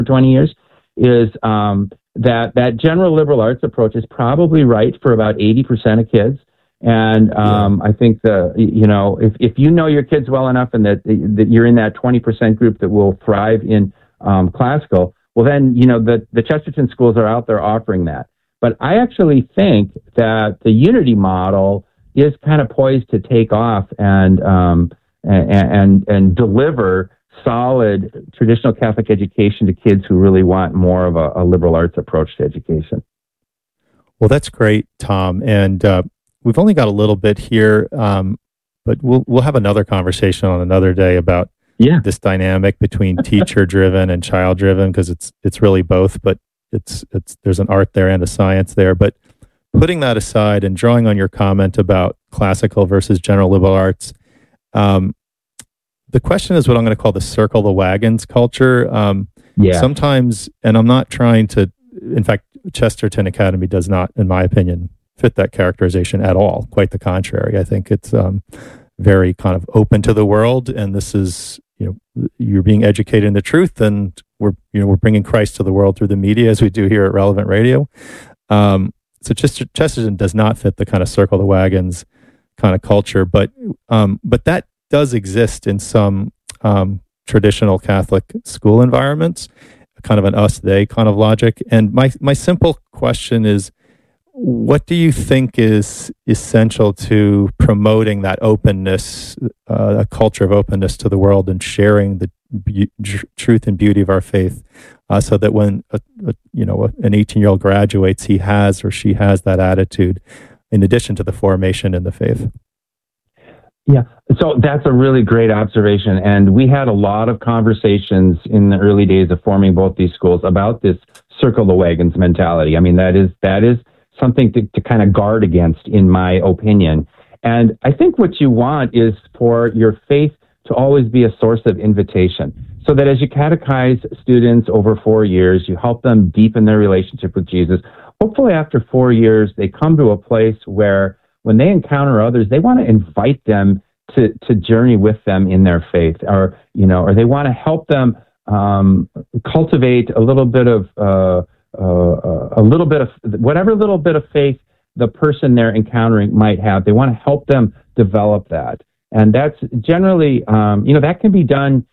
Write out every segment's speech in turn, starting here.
20 years, is that general liberal arts approach is probably right for about 80% of kids. And I think if you know your kids well enough and that you're in that 20% group that will thrive in classical, well then, the Chesterton schools are out there offering that. But I actually think that the Unity model is kind of poised to take off and deliver solid traditional Catholic education to kids who really want more of a liberal arts approach to education. Well, that's great, Tom. And we've only got a little bit here, but we'll have another conversation on another day about this dynamic between teacher-driven and child-driven, because it's really both, but there's an art there and a science there. But putting that aside and drawing on your comment about classical versus general liberal arts, the question is what I'm going to call the circle the wagons culture. Sometimes, and I'm not trying to, in fact, Chesterton Academy does not, in my opinion, fit that characterization at all. Quite the contrary. I think it's very kind of open to the world, and this is, you're being educated in the truth, and we're bringing Christ to the world through the media, as we do here at Relevant Radio. So Chesterton does not fit the kind of circle the wagons kind of culture, but that does exist in some traditional Catholic school environments, kind of an us-they kind of logic. And my simple question is, what do you think is essential to promoting that openness, a culture of openness to the world and sharing the truth and beauty of our faith, so that when an 18-year-old graduates, he has or she has that attitude, in addition to the formation in the faith? Yeah, so that's a really great observation. And we had a lot of conversations in the early days of forming both these schools about this circle the wagons mentality. I mean, that is something to kind of guard against, in my opinion. And I think what you want is for your faith to always be a source of invitation, so that as you catechize students over 4 years, you help them deepen their relationship with Jesus. Hopefully after 4 years, they come to a place where when they encounter others, they want to invite them to journey with them in their faith, or they want to help them cultivate a little bit of whatever little bit of faith the person they're encountering might have. They want to help them develop that. And that's generally, that can be done.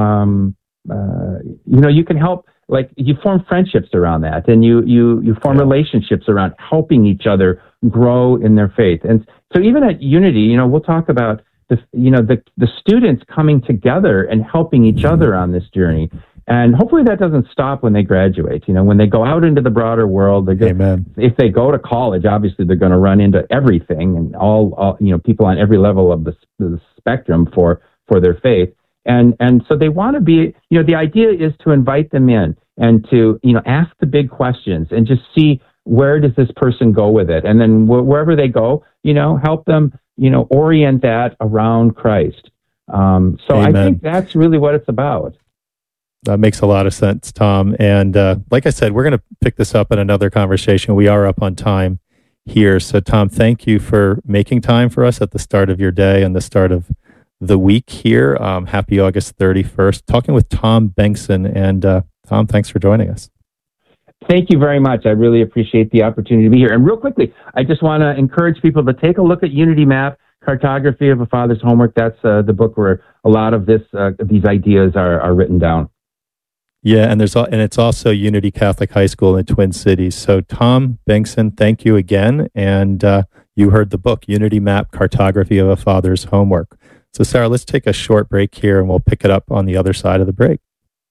You can help, like, you form friendships around that, and you form relationships around helping each other grow in their faith. And so even at Unity, we'll talk about the students coming together and helping each other on this journey. And hopefully that doesn't stop when they graduate. When they go out into the broader world, if they go to college, obviously they're going to run into everything and all people on every level of the spectrum for their faith. And so they want to be, the idea is to invite them in and to, ask the big questions and just see, where does this person go with it? And then wherever they go, help them, orient that around Christ. So I think that's really what it's about. That makes a lot of sense, Tom. And like I said, we're going to pick this up in another conversation. We are up on time here. So Tom, thank you for making time for us at the start of your day and the start of the week here. Happy August 31st. Talking with Tom Bengtson. And Tom, thanks for joining us. Thank you very much. I really appreciate the opportunity to be here. And real quickly, I just want to encourage people to take a look at Unity Map, Cartography of a Father's Homework. That's the book where a lot of these ideas are written down. Yeah, and it's also Unity Catholic High School in the Twin Cities. So Tom Bengtson, thank you again. And you heard the book, Unity Map, Cartography of a Father's Homework. So Sarah, let's take a short break here and we'll pick it up on the other side of the break.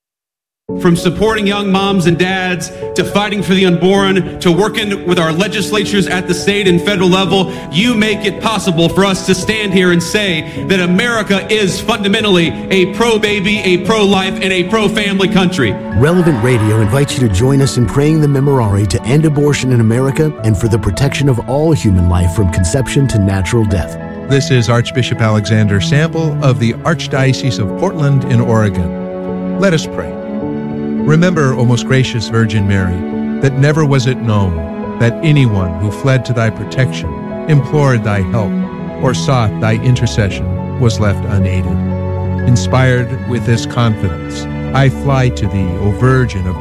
From supporting young moms and dads, to fighting for the unborn, to working with our legislatures at the state and federal level, you make it possible for us to stand here and say that America is fundamentally a pro-baby, a pro-life, and a pro-family country. Relevant Radio invites you to join us in praying the Memorare to end abortion in America and for the protection of all human life from conception to natural death. This is Archbishop Alexander Sample of the Archdiocese of Portland in Oregon. Let us pray. Remember, O most gracious Virgin Mary, that never was it known that anyone who fled to thy protection, implored thy help, or sought thy intercession was left unaided. Inspired with this confidence, I fly to thee, O Virgin of